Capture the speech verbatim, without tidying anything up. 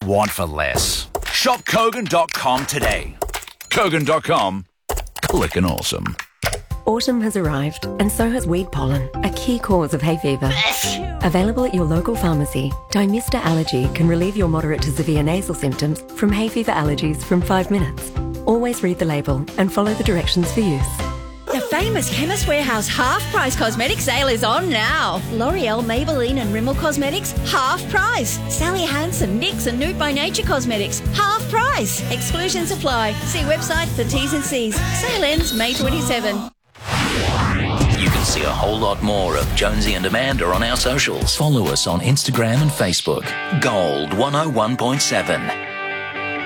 want for less? Shop Kogan dot com today. Kogan dot com. Clickin' awesome. Autumn has arrived, and so has weed pollen, a key cause of hay fever. Available at your local pharmacy, Dymista Allergy can relieve your moderate to severe nasal symptoms from hay fever allergies from five minutes. Always read the label and follow the directions for use. The famous Chemist Warehouse half-price cosmetic sale is on now. L'Oreal, Maybelline and Rimmel Cosmetics, half price. Sally Hansen, NYX and Nude by Nature Cosmetics, half price. Exclusions apply. See website for T's and C's. Sale ends May twenty-seventh. You can see a whole lot more of Jonesy and Amanda on our socials. Follow us on Instagram and Facebook. Gold one oh one point seven.